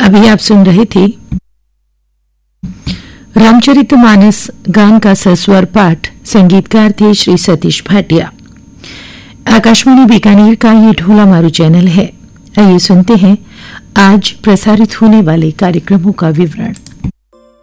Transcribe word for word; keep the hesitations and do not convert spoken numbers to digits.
अभी आप सुन रहे थे रामचरितमानस गान का सस्वर पाठ। संगीतकार थे श्री सतीश भाटिया। आकाशवाणी बीकानेर का ये ढोला मारू चैनल है। आइए सुनते हैं आज प्रसारित होने वाले कार्यक्रमों का विवरण।